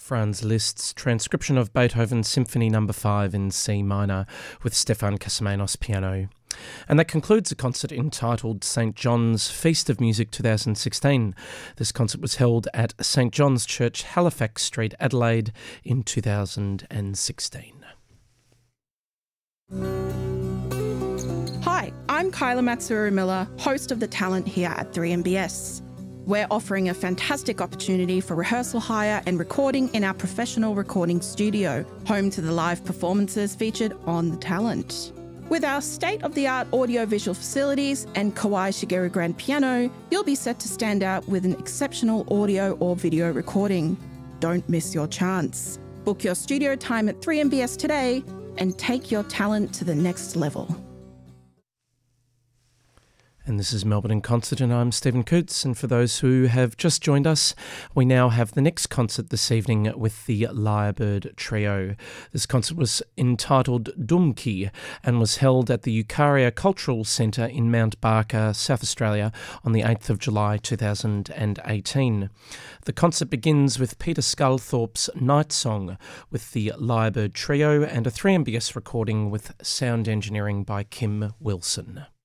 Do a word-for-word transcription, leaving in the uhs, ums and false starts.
Franz Liszt's transcription of Beethoven's Symphony Number five in C minor with Stefan Kasamanos piano. And that concludes a concert entitled Saint John's Feast of Music twenty sixteen. This concert was held at Saint John's Church, Halifax Street, Adelaide in two thousand sixteen. Hi, I'm Kyla Matsuru-Miller, host of The Talent here at three M B S. We're offering a fantastic opportunity for rehearsal hire and recording in our professional recording studio, home to the live performances featured on The Talent. With our state-of-the-art audio-visual facilities and Kawai Shigeru grand piano, you'll be set to stand out with an exceptional audio or video recording. Don't miss your chance. Book your studio time at three M B S today and take your talent to the next level. And this is Melbourne in Concert, and I'm Stephen Coots. And for those who have just joined us, we now have the next concert this evening with the Lyrebird Trio. This concert was entitled Dumki and was held at the Eucharia Cultural Centre in Mount Barker, South Australia, on the eighth of July two thousand eighteen. The concert begins with Peter Sculthorpe's Night Song with the Lyrebird Trio and a three M B S recording with sound engineering by Kim Wilson.